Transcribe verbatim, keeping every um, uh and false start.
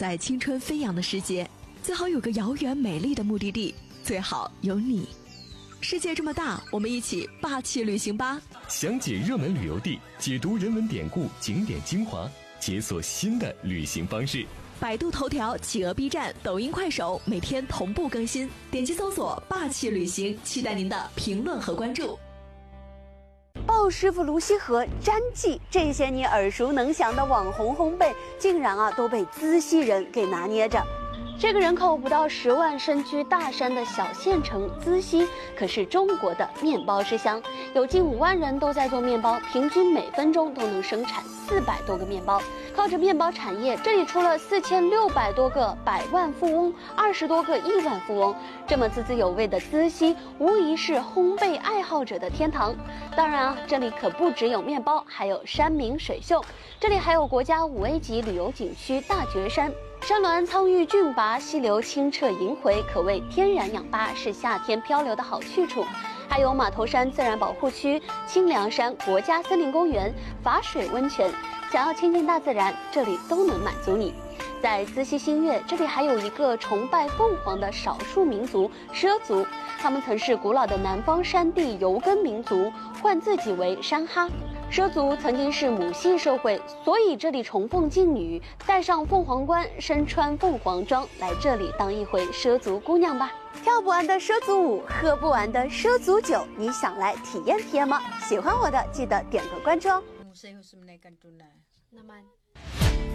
在青春飞扬的世界，最好有个遥远美丽的目的地，最好有你。世界这么大，我们一起霸气旅行吧！ 详解热门旅游地，解读人文典故、景点精华，解锁新的旅行方式。 百度头条、企鹅 B 站、抖音、快手每天同步更新，点击搜索“霸气旅行”，期待您的评论和关注。 鲍师傅、卢溪河、詹记这些你耳熟能详的网红烘焙，竟然啊都被资溪人给拿捏着。这个人口不到十万、身居大山的小县城资溪，可是中国的面包之乡，有近五万人都在做面包，平均每分钟都能生产四百多个面包。靠着面包产业，这里出了四千六百多个百万富翁，二十多个亿万富翁。这么滋滋有味的资溪，无疑是烘焙爱好者的天堂。当然啊，这里可不只有面包，还有山明水秀。这里还有国家五 A 级旅游景区大觉山。山峦苍郁峻拔，溪流清澈萦回，可谓天然氧吧，是夏天漂流的好去处。还有马头山自然保护区、清凉山国家森林公园、法水温泉，想要亲近大自然，这里都能满足你。在资溪新月，这里还有一个崇拜凤凰的少数民族畲族，他们曾是古老的南方山地游耕民族，唤自己为山哈。畲族曾经是母系社会，所以这里崇奉敬女，戴上凤凰冠，身穿凤凰装，来这里当一回畲族姑娘吧。跳不完的畲族舞，喝不完的畲族酒，你想来体验体验吗？喜欢我的记得点个关注哦。